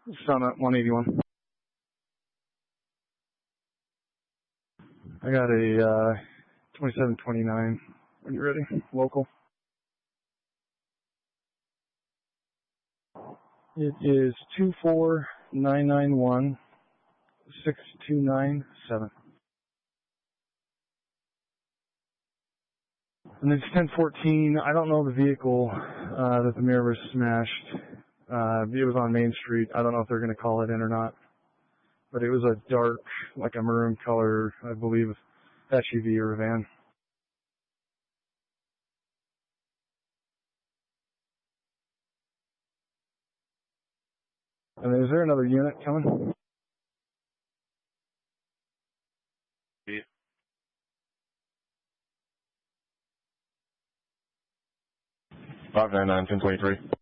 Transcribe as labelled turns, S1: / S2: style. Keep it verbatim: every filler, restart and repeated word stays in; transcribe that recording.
S1: Summit one eighty-one. I got a uh, twenty-seven twenty-nine. Are you ready? Local. It is two four nine nine one six two nine seven. And it's ten fourteen. I don't know the vehicle uh, that the mirror was smashed. Uh, it was on Main Street. I don't know if they're going to call it in or not. But it was a dark, like a maroon color, I believe, S U V or a van. And is there another unit coming?
S2: Yeah. five nine nine, ten twenty-three.